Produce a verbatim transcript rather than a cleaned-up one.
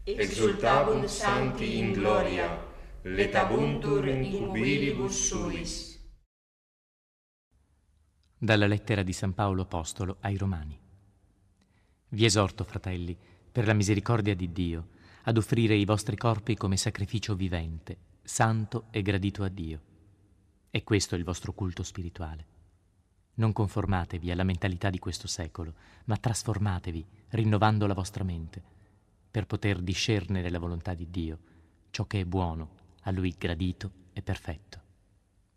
exultabunt sancti in gloria, letabuntur in cubilibus suis. Dalla lettera di San Paolo Apostolo ai Romani. Vi esorto, fratelli, per la misericordia di Dio, ad offrire i vostri corpi come sacrificio vivente, santo e gradito a Dio. E questo è il vostro culto spirituale. Non conformatevi alla mentalità di questo secolo, ma trasformatevi, rinnovando la vostra mente, per poter discernere la volontà di Dio, ciò che è buono, a Lui gradito e perfetto.